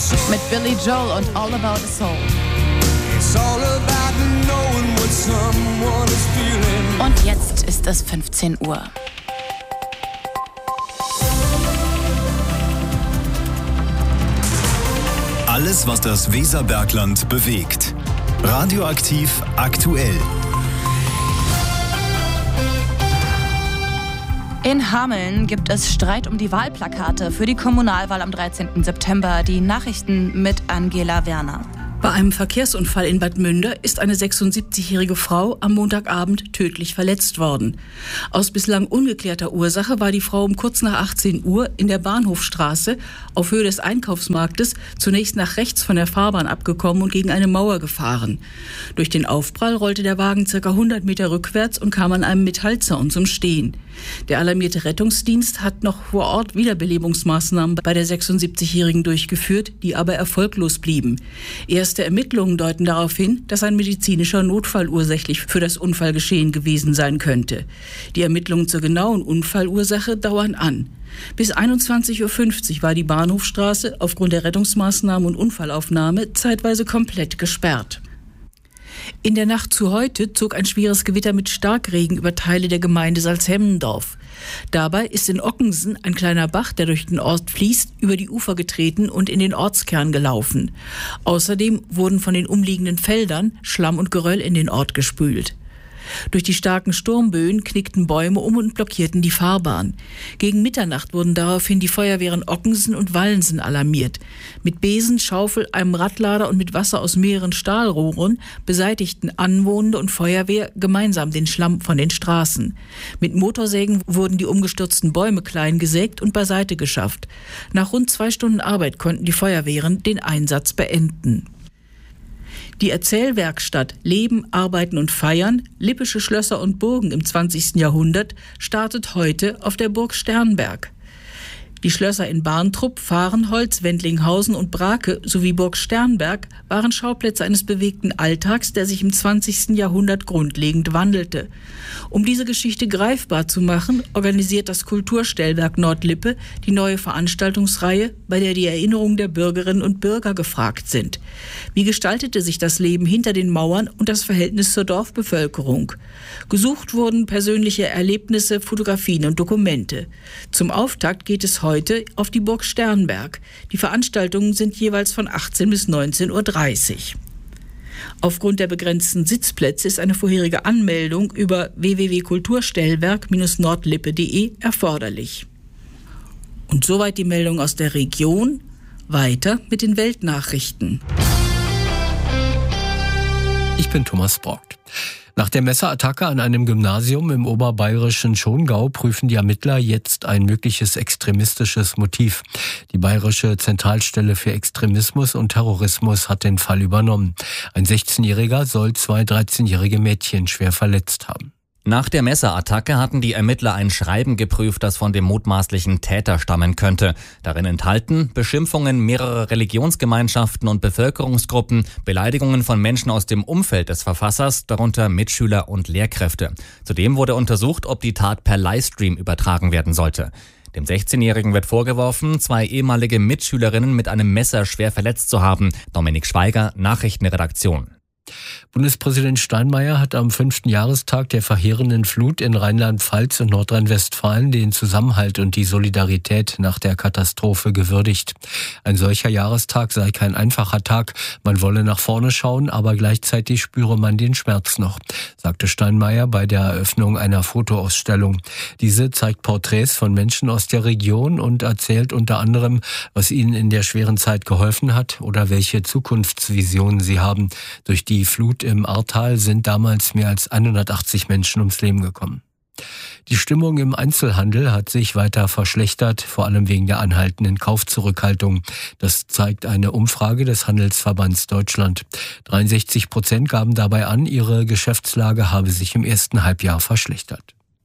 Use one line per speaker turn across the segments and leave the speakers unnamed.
Mit Billy Joel und All About a Soul. Und jetzt ist es 15 Uhr.
Alles, was das Weserbergland bewegt. Radioaktiv aktuell.
In Hameln gibt es Streit um die Wahlplakate für die Kommunalwahl am 13. September. Die Nachrichten mit Angela Werner.
Bei einem Verkehrsunfall in Bad Münder ist eine 76-jährige Frau am Montagabend tödlich verletzt worden. Aus bislang ungeklärter Ursache war die Frau um kurz nach 18 Uhr in der Bahnhofstraße auf Höhe des Einkaufsmarktes zunächst nach rechts von der Fahrbahn abgekommen und gegen eine Mauer gefahren. Durch den Aufprall rollte der Wagen ca. 100 Meter rückwärts und kam an einem Metallzaun zum Stehen. Der alarmierte Rettungsdienst hat noch vor Ort Wiederbelebungsmaßnahmen bei der 76-Jährigen durchgeführt, die aber erfolglos blieben. Erste Ermittlungen deuten darauf hin, dass ein medizinischer Notfall ursächlich für das Unfallgeschehen gewesen sein könnte. Die Ermittlungen zur genauen Unfallursache dauern an. Bis 21.50 Uhr war die Bahnhofstraße aufgrund der Rettungsmaßnahmen und Unfallaufnahme zeitweise komplett gesperrt. In der Nacht zu heute zog ein schweres Gewitter mit Starkregen über Teile der Gemeinde Salzhemmendorf. Dabei ist in Ockensen ein kleiner Bach, der durch den Ort fließt, über die Ufer getreten und in den Ortskern gelaufen. Außerdem wurden von den umliegenden Feldern Schlamm und Geröll in den Ort gespült. Durch die starken Sturmböen knickten Bäume um und blockierten die Fahrbahn. Gegen Mitternacht wurden daraufhin die Feuerwehren Ockensen und Wallensen alarmiert. Mit Besen, Schaufel, einem Radlader und mit Wasser aus mehreren Stahlrohren beseitigten Anwohner und Feuerwehr gemeinsam den Schlamm von den Straßen. Mit Motorsägen wurden die umgestürzten Bäume klein gesägt und beiseite geschafft. Nach rund 2 Stunden Arbeit konnten die Feuerwehren den Einsatz beenden. Die Erzählwerkstatt Leben, Arbeiten und Feiern, Lippische Schlösser und Burgen im 20. Jahrhundert startet heute auf der Burg Sternberg. Die Schlösser in Barntrup, Fahrenholz, Wendlinghausen und Brake sowie Burg Sternberg waren Schauplätze eines bewegten Alltags, der sich im 20. Jahrhundert grundlegend wandelte. Um diese Geschichte greifbar zu machen, organisiert das Kulturstellwerk Nordlippe die neue Veranstaltungsreihe, bei der die Erinnerungen der Bürgerinnen und Bürger gefragt sind. Wie gestaltete sich das Leben hinter den Mauern und das Verhältnis zur Dorfbevölkerung? Gesucht wurden persönliche Erlebnisse, Fotografien und Dokumente. Zum Auftakt geht es heute auf die Burg Sternberg. Die Veranstaltungen sind jeweils von 18 bis 19.30 Uhr. Aufgrund der begrenzten Sitzplätze ist eine vorherige Anmeldung über www.kulturstellwerk-nordlippe.de erforderlich. Und soweit die Meldung aus der Region. Weiter mit den Weltnachrichten.
Ich bin Thomas Brockt. Nach der Messerattacke an einem Gymnasium im oberbayerischen Schongau prüfen die Ermittler jetzt ein mögliches extremistisches Motiv. Die Bayerische Zentralstelle für Extremismus und Terrorismus hat den Fall übernommen. Ein 16-Jähriger soll 2 13-jährige Mädchen schwer verletzt haben.
Nach der Messerattacke hatten die Ermittler ein Schreiben geprüft, das von dem mutmaßlichen Täter stammen könnte. Darin enthalten Beschimpfungen mehrerer Religionsgemeinschaften und Bevölkerungsgruppen, Beleidigungen von Menschen aus dem Umfeld des Verfassers, darunter Mitschüler und Lehrkräfte. Zudem wurde untersucht, ob die Tat per Livestream übertragen werden sollte. Dem 16-Jährigen wird vorgeworfen, 2 ehemalige Mitschülerinnen mit einem Messer schwer verletzt zu haben. Dominik Schweiger, Nachrichtenredaktion.
Bundespräsident Steinmeier hat am 5. Jahrestag der verheerenden Flut in Rheinland-Pfalz und Nordrhein-Westfalen den Zusammenhalt und die Solidarität nach der Katastrophe gewürdigt. Ein solcher Jahrestag sei kein einfacher Tag. Man wolle nach vorne schauen, aber gleichzeitig spüre man den Schmerz noch, sagte Steinmeier bei der Eröffnung einer Fotoausstellung. Diese zeigt Porträts von Menschen aus der Region und erzählt unter anderem, was ihnen in der schweren Zeit geholfen hat oder welche Zukunftsvisionen sie haben. Durch die Flut im Ahrtal sind damals mehr als 180 Menschen ums Leben gekommen. Die Stimmung im Einzelhandel hat sich weiter verschlechtert, vor allem wegen der anhaltenden Kaufzurückhaltung. Das zeigt eine Umfrage des Handelsverbands Deutschland. 63% gaben dabei an, ihre Geschäftslage habe sich im ersten Halbjahr verschlechtert.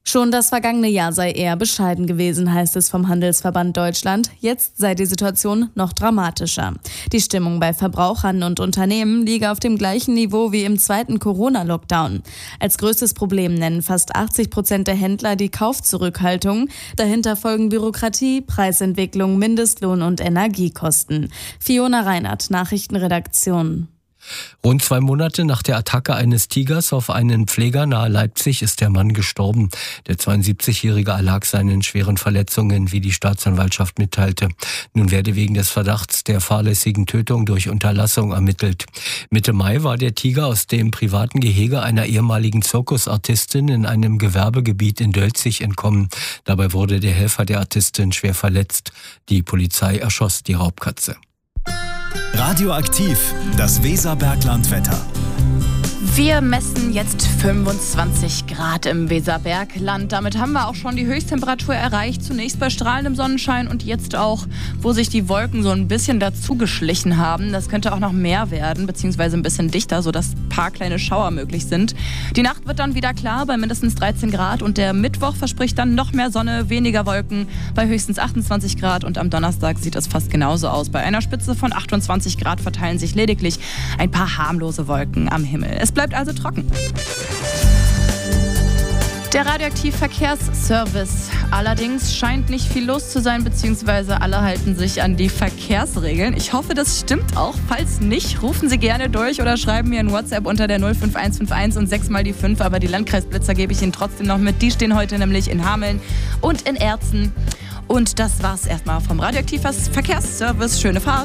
Schon das vergangene Jahr sei eher bescheiden gewesen, heißt es vom Handelsverband Deutschland. Jetzt sei die Situation noch dramatischer. Die Stimmung bei Verbrauchern und Unternehmen liege auf dem gleichen Niveau wie im zweiten Corona-Lockdown. Als größtes Problem nennen fast 80% der Händler die Kaufzurückhaltung. Dahinter folgen Bürokratie, Preisentwicklung, Mindestlohn und Energiekosten. Fiona Reinert, Nachrichtenredaktion.
Rund 2 Monate nach der Attacke eines Tigers auf einen Pfleger nahe Leipzig ist der Mann gestorben. Der 72-Jährige erlag seinen schweren Verletzungen, wie die Staatsanwaltschaft mitteilte. Nun werde wegen des Verdachts der fahrlässigen Tötung durch Unterlassung ermittelt. Mitte Mai war der Tiger aus dem privaten Gehege einer ehemaligen Zirkusartistin in einem Gewerbegebiet in Dölzig entkommen. Dabei wurde der Helfer der Artistin schwer verletzt. Die Polizei erschoss die Raubkatze.
Radioaktiv, das Weserberglandwetter.
Wir messen jetzt 25 Grad im Weserbergland. Damit haben wir auch schon die Höchsttemperatur erreicht. Zunächst bei strahlendem Sonnenschein und jetzt auch, wo sich die Wolken so ein bisschen dazu geschlichen haben. Das könnte auch noch mehr werden, beziehungsweise ein bisschen dichter, sodass ein paar kleine Schauer möglich sind. Die Nacht wird dann wieder klar bei mindestens 13 Grad und der Mittwoch verspricht dann noch mehr Sonne, weniger Wolken bei höchstens 28 Grad und am Donnerstag sieht es fast genauso aus. Bei einer Spitze von 28 Grad verteilen sich lediglich ein paar harmlose Wolken am Himmel. Es bleibt also trocken. Der Radioaktiv-Verkehrsservice. Allerdings scheint nicht viel los zu sein, beziehungsweise alle halten sich an die Verkehrsregeln. Ich hoffe, das stimmt auch. Falls nicht, rufen Sie gerne durch oder schreiben mir ein WhatsApp unter der 05151 und 6 mal die 5. Aber die Landkreisblitzer gebe ich Ihnen trotzdem noch mit. Die stehen heute nämlich in Hameln und in Erzen. Und das war's erstmal vom Radioaktiv-Verkehrsservice. Schöne Fahrt.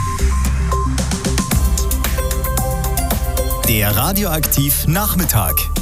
Der Radioaktiv Nachmittag.